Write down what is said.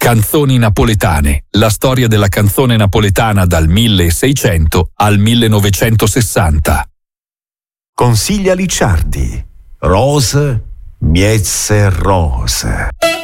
Canzoni napoletane, la storia della canzone napoletana dal 1600 al 1960. Consiglia Licciardi. Rose, miezze rose.